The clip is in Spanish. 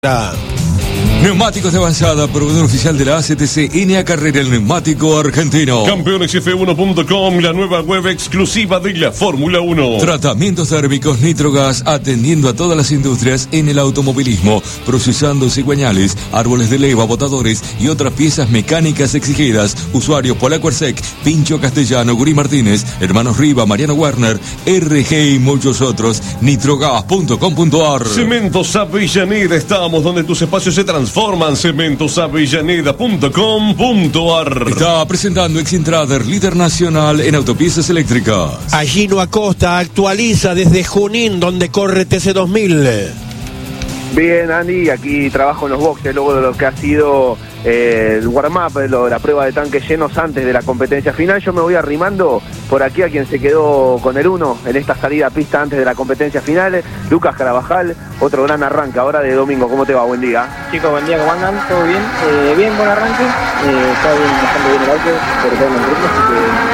Neumáticos de avanzada, proveedor oficial de la ACTC NA Carrera, el neumático argentino. Campeonesf1.com, la nueva web exclusiva de la Fórmula 1. Tratamientos térmicos Nitrogas, atendiendo a todas las industrias en el automovilismo, procesando cigüeñales, árboles de leva, botadores y otras piezas mecánicas exigidas. Usuarios Polacuersec, Pincho Castellano, Guri Martínez, Hermanos Riva, Mariano Werner, RG y muchos otros. Nitrogas.com.ar. Cementos Avellaneda, estamos donde tus espacios se transforman. Cementosavellaneda.com.ar. Está presentando Exintrader, líder nacional en autopistas eléctricas. Gino Acosta actualiza desde Junín, donde corre TC2000. Bien, Andy, aquí trabajo en los boxes luego de lo que ha sido el warm-up, la prueba de tanques llenos antes de la competencia final. Yo me voy arrimando por aquí a quien se quedó con el 1 en esta salida a pista antes de la competencia final, Lucas Carabajal, otro gran arranque ahora de domingo. ¿Cómo te va? Buen día. Chicos, buen día, ¿cómo andan? ¿Todo bien? Bien, buen arranque, está bien, bastante bien el auto, sobre todo en el ritmo, así que